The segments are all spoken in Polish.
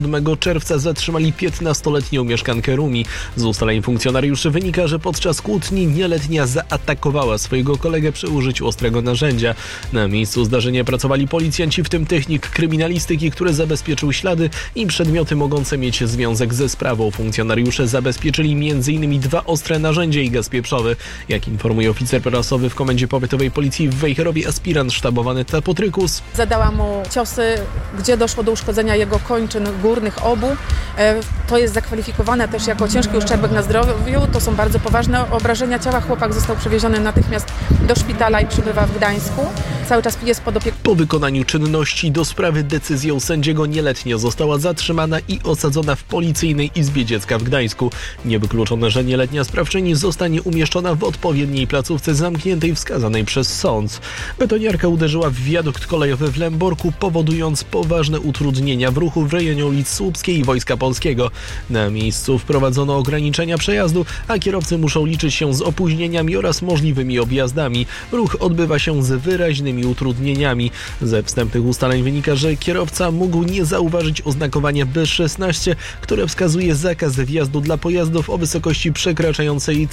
7 czerwca zatrzymali 15-letnią mieszkankę Rumi. Z ustaleń funkcjonariuszy wynika, że podczas kłótni nieletnia zaatakowała swojego kolegę przy użyciu ostrego narzędzia. Na miejscu zdarzenia pracowali policjanci, w tym technik kryminalistyki, który zabezpieczył ślady i przedmioty mogące mieć związek ze sprawą. Funkcjonariusze zabezpieczyli m.in. 2 ostre narzędzia i gaz pieprzowy. Jak informuje oficer prasowy w Komendzie Powiatowej Policji w Wejherowie, aspirant sztabowany Tapotrykus. Zadała mu ciosy, gdzie doszło do uszkodzenia jego kończyn górnych obu. To jest zakwalifikowane też jako ciężki uszczerbek na zdrowiu. To są bardzo poważne obrażenia ciała. Chłopak został przewieziony natychmiast do szpitala i przebywa w Gdańsku. Cały czas jest pod opieką. Po wykonaniu czynności do sprawy decyzją sędziego nieletnia została zatrzymana i osadzona w Policyjnej Izbie Dziecka w Gdańsku. Niewykluczone, że nieletnia sprawczyni zostanie umieszczona w odpowiedniej placówce zamkniętej wskazanej przez sąd. Betoniarka uderzyła w wiadukt kolejowy w Lęborku, powodując poważne utrudnienia w ruchu w rejonie ulic Słupskiej i Wojska Polskiego. Na miejscu wprowadzono ograniczenia przejazdu, a kierowcy muszą liczyć się z opóźnieniami oraz możliwymi objazdami. Ruch odbywa się z wyraźnymi utrudnieniami. Ze wstępnych ustaleń wynika, że kierowca mógł nie zauważyć oznakowania B16, które wskazuje zakaz wjazdu dla pojazdów o wysokości przekraczającej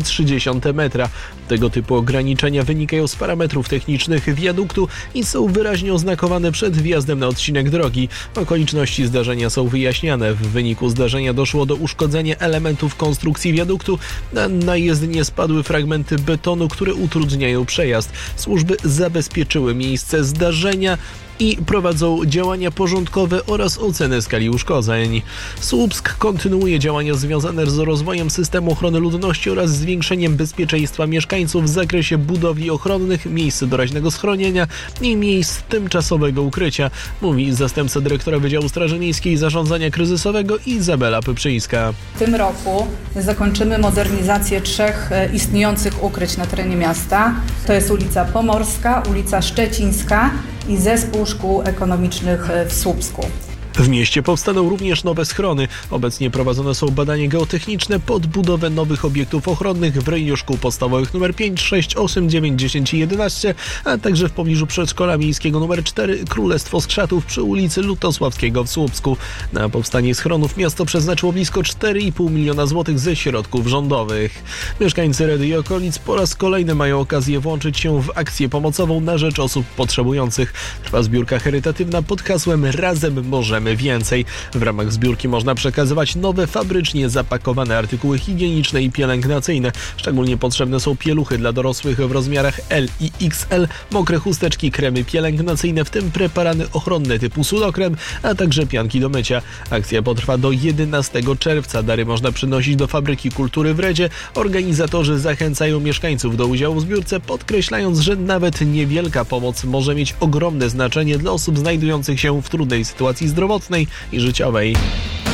3,3 metra. Tego typu ograniczenia wynikają z parametrów technicznych wiaduktu i są wyraźnie oznakowane przed wjazdem na odcinek drogi. Okoliczności zdarzenia są wyjaśniane. W wyniku zdarzenia doszło do uszkodzenia elementów konstrukcji wiaduktu. Na jezdnię spadły fragmenty betonu, które utrudniają przejazd. Służby zabezpieczyły miejsce zdarzenia i prowadzą działania porządkowe oraz ocenę skali uszkodzeń. Słupsk kontynuuje działania związane z rozwojem systemu ochrony ludności oraz zwiększeniem bezpieczeństwa mieszkańców w zakresie budowli ochronnych, miejsc doraźnego schronienia i miejsc tymczasowego ukrycia, mówi zastępca dyrektora Wydziału Straży Miejskiej i Zarządzania Kryzysowego Izabela Pyprzyńska. W tym roku zakończymy modernizację 3 istniejących ukryć na terenie miasta. To jest ulica Pomorska, ulica Szczecińska i Zespół Szkół Ekonomicznych w Słupsku. W mieście powstaną również nowe schrony. Obecnie prowadzone są badania geotechniczne pod budowę nowych obiektów ochronnych w rejonie szkół podstawowych nr 5, 6, 8, 9, 10 i 11, a także w pobliżu przedszkola miejskiego nr 4 Królestwo Skrzatów przy ulicy Lutosławskiego w Słupsku. Na powstanie schronów miasto przeznaczyło blisko 4,5 miliona złotych ze środków rządowych. Mieszkańcy Redy i okolic po raz kolejny mają okazję włączyć się w akcję pomocową na rzecz osób potrzebujących. Trwa zbiórka charytatywna pod hasłem Razem możemy więcej. W ramach zbiórki można przekazywać nowe, fabrycznie zapakowane artykuły higieniczne i pielęgnacyjne. Szczególnie potrzebne są pieluchy dla dorosłych w rozmiarach L i XL, mokre chusteczki, kremy pielęgnacyjne, w tym preparaty ochronne typu Sudokrem, a także pianki do mycia. Akcja potrwa do 11 czerwca. Dary można przynosić do Fabryki Kultury w Redzie. Organizatorzy zachęcają mieszkańców do udziału w zbiórce, podkreślając, że nawet niewielka pomoc może mieć ogromne znaczenie dla osób znajdujących się w trudnej sytuacji zdrowotnej i życiowej.